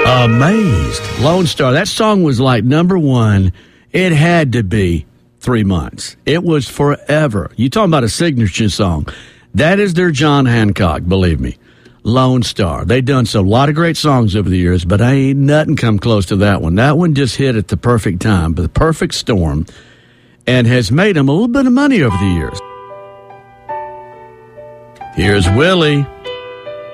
Amazed. Lone Star. That song was like number one. It had to be 3 months. It was forever. You talking about a signature song. That is their John Hancock, believe me. Lone Star. They've done a lot of great songs over the years, but ain't nothing come close to that one. That one just hit at the perfect time, the perfect storm, and has made them a little bit of money over the years. Here's Willie.